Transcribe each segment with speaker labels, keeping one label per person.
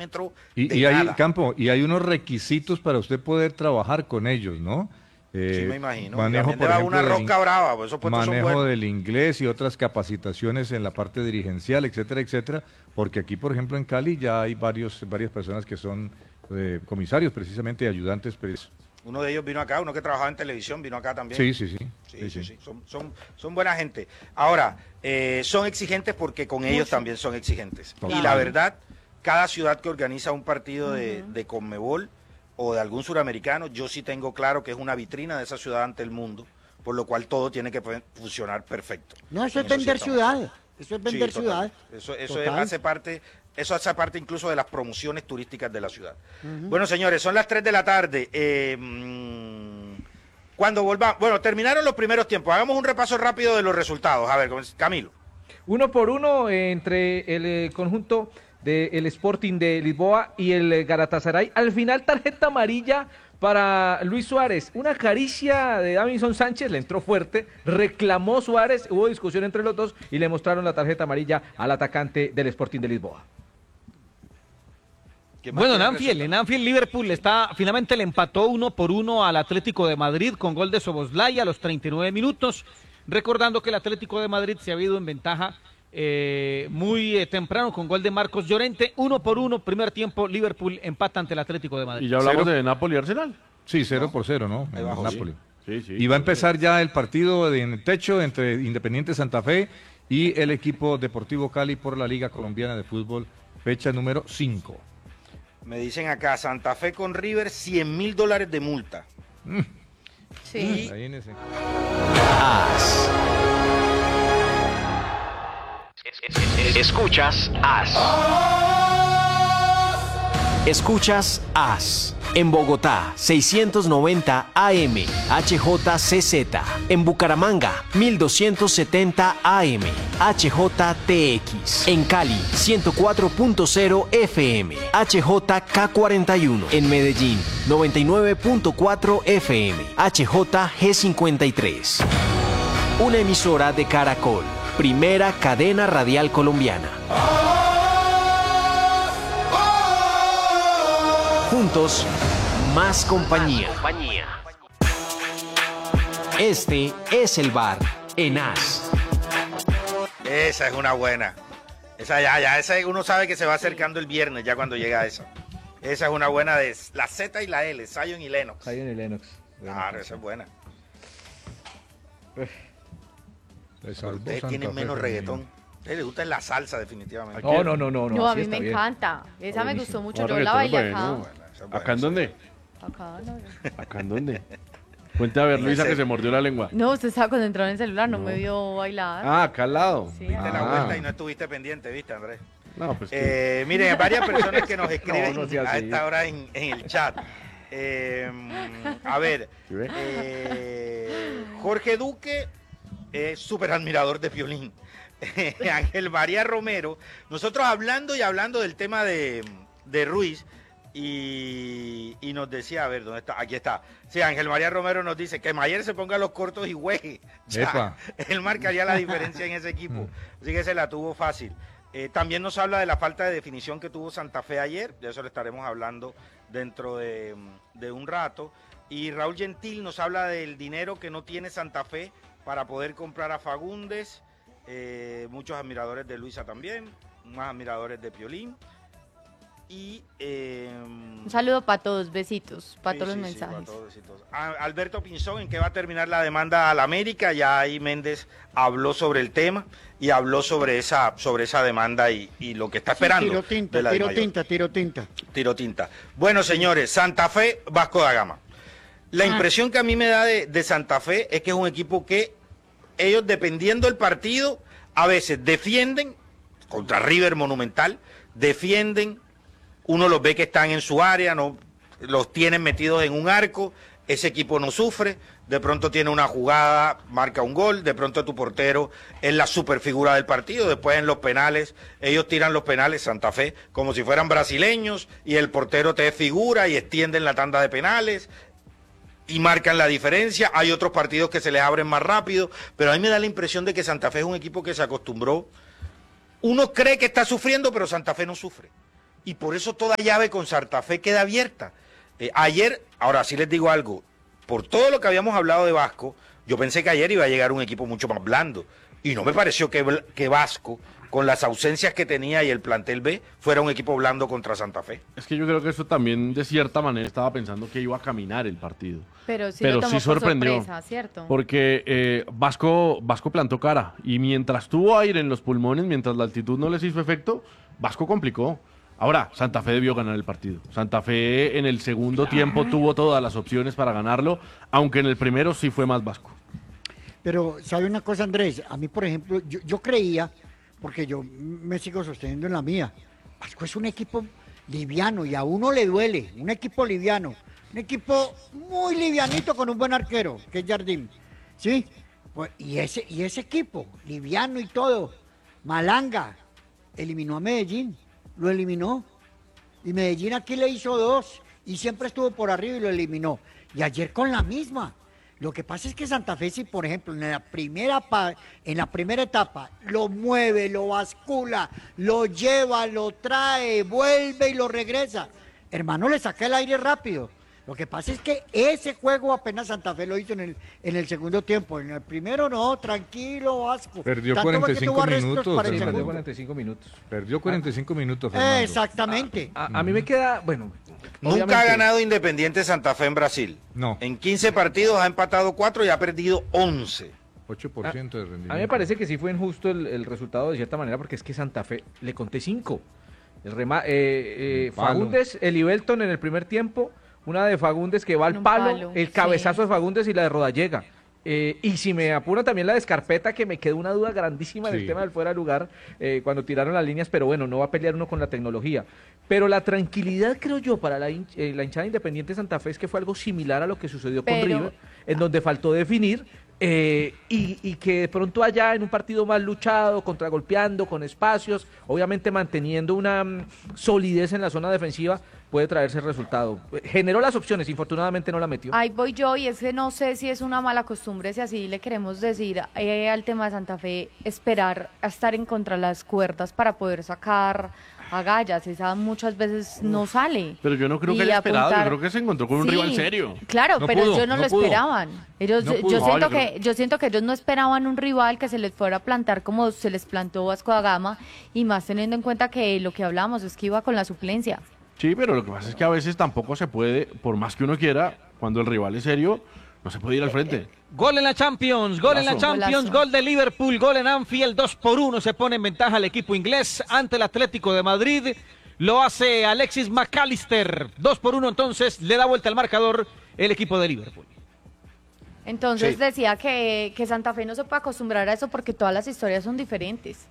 Speaker 1: centímetro
Speaker 2: Y
Speaker 1: de
Speaker 2: hay,
Speaker 1: nada.
Speaker 2: Campo, y hay unos requisitos para usted poder trabajar con ellos, ¿no?
Speaker 1: Sí, me imagino.
Speaker 2: Manejo,
Speaker 1: También
Speaker 2: por
Speaker 1: te va
Speaker 2: ejemplo,
Speaker 1: una rosca brava, pues esos puestos son
Speaker 2: manejo
Speaker 1: buenos.
Speaker 2: del inglés y otras capacitaciones en la parte dirigencial, etcétera, etcétera, porque aquí, por ejemplo, en Cali ya hay varias personas que son comisarios precisamente y ayudantes.
Speaker 1: Uno de ellos vino acá, uno que trabajaba en televisión, vino acá también.
Speaker 2: Sí, sí, sí.
Speaker 1: Sí. Son buena gente. Ahora, son exigentes porque con ellos también son exigentes.
Speaker 2: Total.
Speaker 1: Y la verdad, cada ciudad que organiza un partido de Conmebol o de algún suramericano, yo sí tengo claro que es una vitrina de esa ciudad ante el mundo, por lo cual todo tiene que funcionar perfecto.
Speaker 3: No, eso es
Speaker 1: En sí
Speaker 3: vender
Speaker 1: estamos.
Speaker 3: ciudad. Eso es vender
Speaker 1: Sí,
Speaker 3: ciudad.
Speaker 1: Eso
Speaker 3: Total.
Speaker 1: hace parte incluso de las promociones turísticas de la ciudad. Bueno, señores, son las 3 de la tarde. Cuando volvamos, bueno, terminaron los primeros tiempos. Hagamos un repaso rápido de los resultados. A ver, Camilo.
Speaker 4: 1-1 entre el conjunto del Sporting de Lisboa y el Galatasaray. Al final, tarjeta amarilla para Luis Suárez. Una caricia de Davinson Sánchez, le entró fuerte, reclamó Suárez, hubo discusión entre los dos y le mostraron la tarjeta amarilla al atacante del Sporting de Lisboa.
Speaker 5: Bueno, en Anfield Liverpool finalmente le empató 1-1 al Atlético de Madrid con gol de Szoboszlai a los 39 minutos. Recordando que el Atlético de Madrid se ha ido en ventaja muy temprano con gol de Marcos Llorente. 1-1, primer tiempo, Liverpool empata ante el Atlético de Madrid.
Speaker 6: Y ya hablamos de Napoli y Arsenal.
Speaker 2: Sí, 0-0, ¿no? En Napoli.
Speaker 6: Sí.
Speaker 2: Y va a empezar ya el partido en el techo entre Independiente Santa Fe y el equipo Deportivo Cali por la Liga Colombiana de Fútbol, fecha número 5.
Speaker 1: Me dicen acá, Santa Fe con River, $100,000 de multa.
Speaker 7: Sí.
Speaker 8: Escuchas AS. Escuchas AS. En Bogotá, 690 AM, HJCZ. En Bucaramanga, 1270 AM, HJTX. En Cali, 104.0 FM, HJK41. En Medellín, 99.4 FM, HJG53. Una emisora de Caracol, primera cadena radial colombiana. Juntos, más compañía. Este es el bar en AS.
Speaker 1: Esa es una buena. Esa uno sabe que se va acercando el viernes ya cuando llega esa. Esa es una buena de la Z y la L, Zion y Lennox.
Speaker 4: Zion y Lennox.
Speaker 1: Claro, esa es buena. Ustedes tienen menos reggaetón. A ustedes les gusta la salsa, definitivamente.
Speaker 4: No.
Speaker 7: No, a
Speaker 4: así
Speaker 7: mí me
Speaker 4: está bien.
Speaker 7: encanta. Esa me gustó mucho.
Speaker 6: No,
Speaker 7: Yo la bailé acá.
Speaker 6: ¿Acá en dónde?
Speaker 7: Acá, no.
Speaker 6: ¿Acá en dónde? Cuente a ver, Luisa, que se mordió la lengua.
Speaker 7: No, usted estaba concentrado en el celular, no me vio bailar.
Speaker 6: Ah, acá al lado.
Speaker 7: Sí,
Speaker 1: Diste la vuelta y no estuviste pendiente, ¿viste, Andrés?
Speaker 6: No, pues
Speaker 1: Miren, hay varias personas que nos escriben
Speaker 4: No sea
Speaker 1: a
Speaker 4: así.
Speaker 1: esta hora en el chat. A ver,
Speaker 6: ¿Sí ve?
Speaker 1: Jorge Duque es súper admirador de Piolín. Ángel María Romero, nosotros hablando del tema de Ruiz y nos decía, a ver, ¿dónde está? Aquí está. Sí, Ángel María Romero nos dice que Mayer se ponga los cortos y juegue.
Speaker 2: Epa.
Speaker 1: Él marcaría la diferencia en ese equipo. Así que se la tuvo fácil. También nos habla de la falta de definición que tuvo Santa Fe ayer, de eso le estaremos hablando dentro de un rato. Y Raúl Gentil nos habla del dinero que no tiene Santa Fe para poder comprar a Fagundes, muchos admiradores de Luisa también, más admiradores de Piolín. Y
Speaker 7: Un saludo para todos, besitos, para todos los mensajes.
Speaker 1: para todos, besitos. Alberto Pinzón, ¿en qué va a terminar la demanda a la América? Ya ahí Méndez habló sobre el tema y habló sobre esa demanda y lo que está esperando.
Speaker 3: Tiro tinta,
Speaker 1: de la
Speaker 3: tiro
Speaker 1: DIMAYOR.
Speaker 3: tinta, tiro tinta.
Speaker 1: Tiro tinta. Bueno, señores, Santa Fe, Vasco da Gama. La impresión que a mí me da de Santa Fe es que es un equipo que ellos, dependiendo del partido, a veces defienden, contra River Monumental, defienden, uno los ve que están en su área, no los tienen metidos en un arco, ese equipo no sufre, de pronto tiene una jugada, marca un gol, de pronto tu portero es la superfigura del partido, después en los penales, ellos tiran los penales, Santa Fe, como si fueran brasileños, y el portero te figura y extienden la tanda de penales, y marcan la diferencia. Hay otros partidos que se les abren más rápido, pero a mí me da la impresión de que Santa Fe es un equipo que se acostumbró. Uno cree que está sufriendo, pero Santa Fe no sufre. y por eso toda llave con Santa Fe queda abierta. Ayer, ahora sí les digo algo, por todo lo que habíamos hablado de Vasco, yo pensé que ayer iba a llegar un equipo mucho más blando, y no me pareció que Vasco, con las ausencias que tenía y el plantel B, fuera un equipo blando contra Santa Fe.
Speaker 6: Es que yo creo que eso también, de cierta manera, estaba pensando que iba a caminar el partido.
Speaker 7: Pero sí lo tomó por
Speaker 6: sorprendió.
Speaker 7: sorpresa, ¿cierto?
Speaker 6: Porque Vasco plantó cara, y mientras tuvo aire en los pulmones, mientras la altitud no les hizo efecto, Vasco complicó. Ahora, Santa Fe debió ganar el partido. Santa Fe en el segundo tiempo tuvo todas las opciones para ganarlo, aunque en el primero sí fue más Vasco.
Speaker 3: Pero, ¿sabe una cosa, Andrés? A mí, por ejemplo, yo creía, porque yo me sigo sosteniendo en la mía, Vasco es un equipo liviano y a uno le duele, un equipo liviano, un equipo muy livianito con un buen arquero, que es Jardín, ¿sí? Pues, y ese equipo, liviano y todo, Malanga, eliminó a Medellín, lo eliminó, y Medellín aquí le hizo 2, y siempre estuvo por arriba y lo eliminó, y ayer con la misma. Lo que pasa es que Santa Fe, si por ejemplo en la primera etapa lo mueve, lo bascula, lo lleva, lo trae, vuelve y lo regresa, hermano, le saca el aire rápido. Lo que pasa es que ese juego apenas Santa Fe lo hizo en el segundo tiempo. En el primero no, tranquilo, Vasco.
Speaker 2: Perdió
Speaker 3: Tanto
Speaker 2: 45
Speaker 3: tuvo arrestos
Speaker 2: minutos,
Speaker 3: para el
Speaker 2: Fernando.
Speaker 4: Perdió
Speaker 3: segundo.
Speaker 4: 45 minutos.
Speaker 2: Perdió 45 minutos, Fernando.
Speaker 3: Exactamente.
Speaker 4: A mí me queda, bueno,
Speaker 1: Nunca
Speaker 4: obviamente,
Speaker 1: ha ganado Independiente Santa Fe en Brasil.
Speaker 2: No.
Speaker 1: En 15 partidos ha empatado 4 y ha perdido 11.
Speaker 2: 8% de rendimiento.
Speaker 4: A mí me parece que sí fue injusto el resultado de cierta manera, porque es que Santa Fe le conté 5. Fagundes, el Ibelton en el primer tiempo, una de Fagundes que va al
Speaker 7: Un
Speaker 4: palo,
Speaker 7: palo,
Speaker 4: el
Speaker 7: sí.
Speaker 4: cabezazo de Fagundes y la de Rodallega. Y si me apura también la de Escarpeta, que me quedó una duda grandísima en el
Speaker 2: Sí.
Speaker 4: tema del fuera de lugar cuando tiraron las líneas, pero bueno, no va a pelear uno con la tecnología. Pero la tranquilidad, creo yo, para la hinchada Independiente de Santa Fe es que fue algo similar a lo que sucedió con
Speaker 7: Pero-
Speaker 4: River, en donde faltó definir y que de pronto allá en un partido más luchado, contragolpeando, con espacios, obviamente manteniendo una solidez en la zona defensiva, puede traerse el resultado. Generó las opciones, infortunadamente no la metió.
Speaker 7: Ahí voy yo, y es que no sé si es una mala costumbre, si así le queremos decir al tema de Santa Fe, esperar a estar en contra de las cuerdas para poder sacar agallas. Esa muchas veces no sale.
Speaker 6: Pero yo no creo
Speaker 7: Y
Speaker 6: que haya esperado, yo
Speaker 7: apuntar-
Speaker 6: creo que se encontró con un
Speaker 7: Sí,
Speaker 6: rival serio.
Speaker 7: Claro,
Speaker 2: No
Speaker 7: pero
Speaker 2: pudo,
Speaker 7: ellos no
Speaker 2: no
Speaker 7: lo
Speaker 2: pudo.
Speaker 7: esperaban. Ellos,
Speaker 2: No
Speaker 7: yo
Speaker 2: pudo.
Speaker 7: siento
Speaker 6: No,
Speaker 7: yo siento que ellos no esperaban un rival que se les fuera a plantar como se les plantó Vasco da Gama, y más teniendo en cuenta que lo que hablamos es que iba con la suplencia.
Speaker 6: Sí, pero lo que pasa es que a veces tampoco se puede, por más que uno quiera, cuando el rival es serio, no se puede ir al frente.
Speaker 5: Gol en la Champions, gol en la
Speaker 6: Golazo.
Speaker 5: Champions,
Speaker 7: Golazo.
Speaker 5: gol de Liverpool, gol en Anfield, 2-1, se pone en ventaja el equipo inglés ante el Atlético de Madrid. Lo hace Alexis McAllister, 2-1, entonces le da vuelta al marcador el equipo de Liverpool.
Speaker 7: Entonces
Speaker 1: Sí.
Speaker 7: decía que Santa Fe no se puede acostumbrar a eso porque todas las historias son diferentes.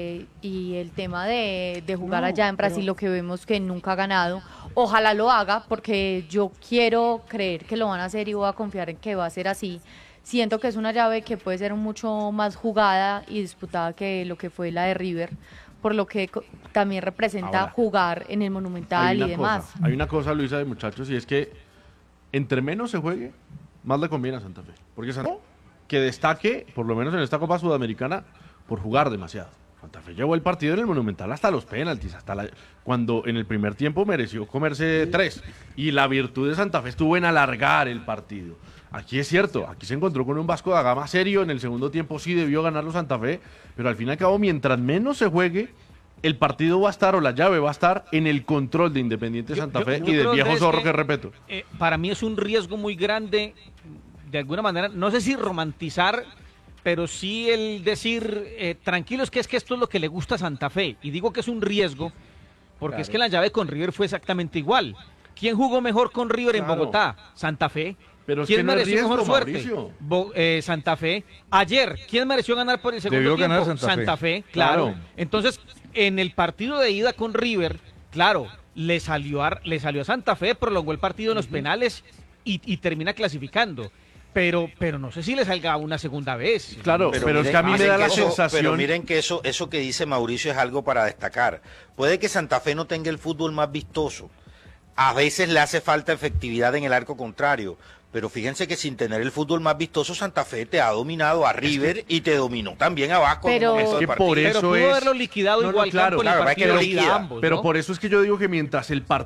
Speaker 7: Y el tema de jugar
Speaker 3: No,
Speaker 7: allá en Brasil,
Speaker 3: pero-
Speaker 7: lo que vemos que nunca ha ganado, ojalá lo haga, porque yo quiero creer que lo van a hacer y voy a confiar en que va a ser así. Siento que es una llave que puede ser mucho más jugada y disputada que lo que fue la de River, por lo que también representa
Speaker 6: Ahora,
Speaker 7: jugar en el Monumental y demás.
Speaker 6: Hay una cosa, Luisa, de muchachos, y es que entre menos se juegue, más le conviene a Santa Fe. Porque Santa Fe, que destaque, por lo menos en esta Copa Sudamericana, por jugar demasiado. Santa Fe llevó el partido en el Monumental hasta los penaltis, cuando en el primer tiempo mereció comerse 3. Y la virtud de Santa Fe estuvo en alargar el partido. Aquí es cierto, aquí se encontró con un Vasco da Gama serio, en el segundo tiempo sí debió ganarlo Santa Fe, pero al fin y al cabo, mientras menos se juegue, el partido va a estar, o la llave va a estar, en el control de Independiente Santa Fe y del
Speaker 5: creo,
Speaker 6: viejo
Speaker 5: Andrés,
Speaker 6: zorro que respeto.
Speaker 5: Para mí es un riesgo muy grande, de alguna manera, no sé si romantizar, pero sí el decir, tranquilos, que es que esto es lo que le gusta a Santa Fe. Y digo que es un riesgo, porque es que la llave con River fue exactamente igual. ¿Quién jugó mejor con River en
Speaker 6: Claro.
Speaker 5: Bogotá? Santa Fe.
Speaker 6: Pero es
Speaker 5: ¿Quién
Speaker 6: que no es
Speaker 5: mereció
Speaker 6: riesgo,
Speaker 5: mejor suerte?
Speaker 6: Mauricio.
Speaker 5: Santa Fe. Ayer, ¿quién mereció ganar por el segundo
Speaker 2: Debió
Speaker 5: tiempo?
Speaker 2: ganar Santa Fe.
Speaker 5: Claro.
Speaker 6: Claro.
Speaker 5: Entonces, en el partido de ida con River, claro, le salió a Santa Fe, prolongó el partido en los penales y termina clasificando. Pero no sé si le salga una segunda vez.
Speaker 6: Claro, pero es
Speaker 1: miren-
Speaker 6: que a mí me
Speaker 1: miren
Speaker 6: da la
Speaker 1: eso-
Speaker 6: sensación...
Speaker 1: Pero miren que eso que dice Mauricio es algo para destacar. Puede que Santa Fe no tenga el fútbol más vistoso. A veces le hace falta efectividad en el arco contrario. Pero fíjense que sin tener el fútbol más vistoso, Santa Fe te ha dominado a River y te dominó también a Vasco. en un
Speaker 7: Pero-
Speaker 1: momento del
Speaker 6: Es que
Speaker 1: partido.
Speaker 6: por
Speaker 5: Pero
Speaker 6: eso
Speaker 5: pudo
Speaker 6: es-
Speaker 5: haberlo liquidado
Speaker 6: No, no,
Speaker 5: igual
Speaker 6: claro,
Speaker 5: Campo en el
Speaker 1: claro,
Speaker 5: partido
Speaker 1: hay que
Speaker 5: de ida
Speaker 1: liquida.
Speaker 5: ambos,
Speaker 6: Pero
Speaker 5: ¿no?
Speaker 6: por eso es que yo digo que mientras el partido